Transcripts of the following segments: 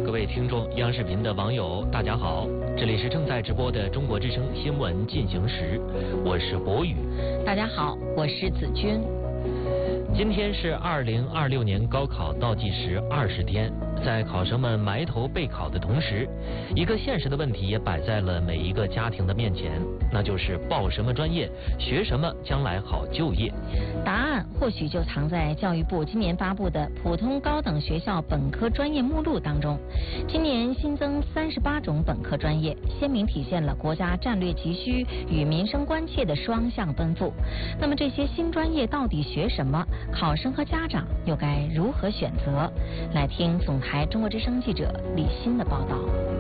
各位听众、央视频的网友，大家好，这里是正在直播的中国之声新闻进行时，我是博宇。 大家好，我是子君。 今天是2026年高考倒计时20天，在考生们埋头备考的同时，一个现实的问题也摆在了每一个家庭的面前，那就是报什么专业，学什么将来好就业。 答案或许就藏在教育部今年发布的普通高等学校本科专业目录当中。今年新增38种本科专业，鲜明体现了国家战略急需与民生关切的双向奔赴。那么这些新专业到底学什么？考生和家长又该如何选择？来听总台中国之声记者李欣的报道。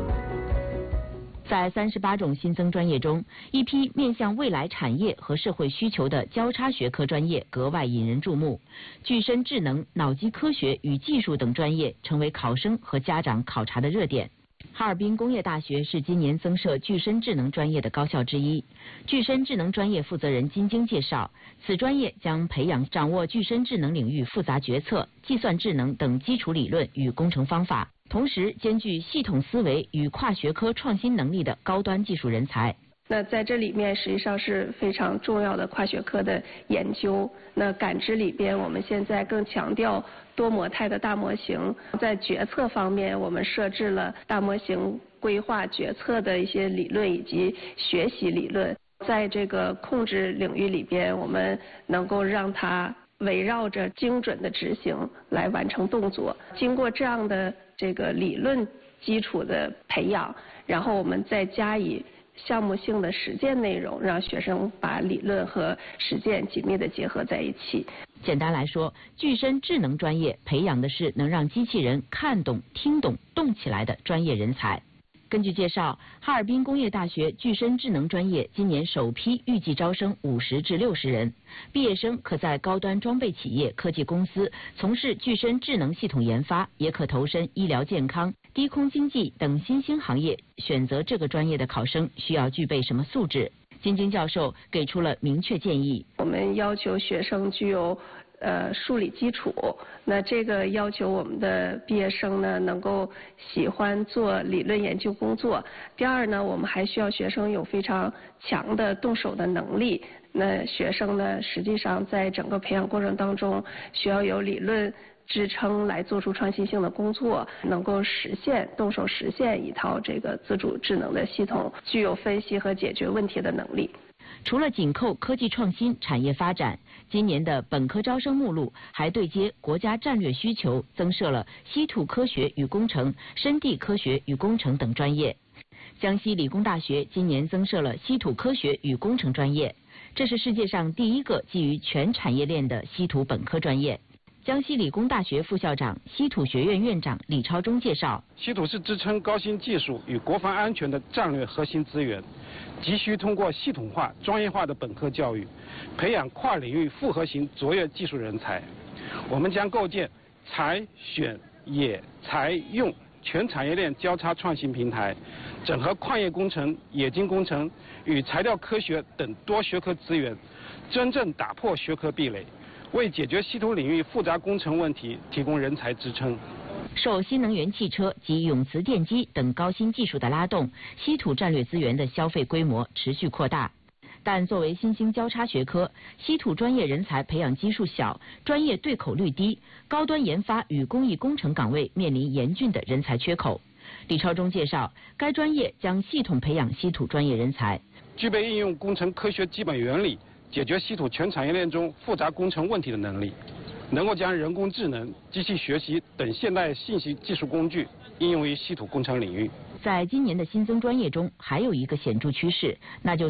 在38种新增专业中，一批面向未来产业和社会需求的交叉学科专业格外引人注目。具身智能、脑机科学与技术等专业成为考生和家长考察的热点。哈尔滨工业大学是今年增设具身智能专业的高校之一。具身智能专业负责人金晶介绍，此专业将培养掌握具身智能领域复杂决策、计算智能等基础理论与工程方法，同时兼具系统思维与跨学科创新能力的高端技术人才。 那在这里面实际上是非常重要的跨学科的研究。那感知里边，我们现在更强调多模态的大模型。在决策方面，我们设置了大模型规划决策的一些理论以及学习理论。在这个控制领域里边，我们能够让它围绕着精准的执行来完成动作。经过这样的这个理论基础的培养，然后我们再加以项目性的实践内容，让学生把理论和实践紧密地结合在一起。 简单来说，具身智能专业培养的是能让机器人看懂、听懂、动起来的专业人才。根据介绍，哈尔滨工业大学具身智能专业今年首批预计招生50至60人，毕业生可在高端装备企业、科技公司从事具身智能系统研发，也可投身医疗健康、低空经济等新兴行业。选择这个专业的考生需要具备什么素质？金晶教授给出了明确建议。 我们要求学生具有数理基础，那这个要求我们的毕业生呢能够喜欢做理论研究工作。第二呢，我们还需要学生有非常强的动手的能力。那学生呢，实际上在整个培养过程当中，需要有理论支撑来做出创新性的工作，能够动手实现一套这个自主智能的系统，具有分析和解决问题的能力。 除了紧扣科技创新、产业发展，今年的本科招生目录还对接国家战略需求，增设了稀土科学与工程、深地科学与工程等专业。江西理工大学今年增设了稀土科学与工程专业，这是世界上第一个基于全产业链的稀土本科专业。江西理工大学副校长、稀土学院院长李超忠介绍， 稀土是支撑高新技术与国防安全的战略核心资源，急需通过系统化、专业化的本科教育，培养跨领域复合型卓越技术人才。我们将构建采、选、冶、材、用全产业链交叉创新平台，整合矿业工程、冶金工程与材料科学等多学科资源，真正打破学科壁垒，为解决稀土领域复杂工程问题提供人才支撑。 受新能源汽车及永磁电机等高新技术的拉动，稀土战略资源的消费规模持续扩大。但作为新兴交叉学科，稀土专业人才培养基数小，专业对口率低，高端研发与工艺工程岗位面临严峻的人才缺口。李超忠介绍，该专业将系统培养稀土专业人才， 具备应用工程科学基本原理，解决稀土全产业链中复杂工程问题的能力，能够将人工智能、机器学习等现代信息技术工具应用于稀土工程领域。 在今年的新增专业中，还有一个显著趋势，那就是